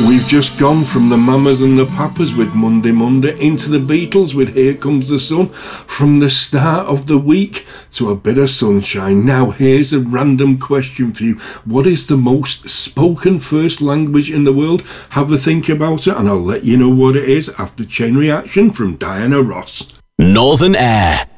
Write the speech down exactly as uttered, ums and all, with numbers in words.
We've just gone from the Mamas and the Papas with Monday Monday into the Beatles with Here Comes the Sun, from the start of the week to a bit of sunshine. Now here's a random question for you. What is the most spoken first language in the world? Have a think about it and I'll let you know what it is after Chain Reaction from Diana Ross. Northern Air.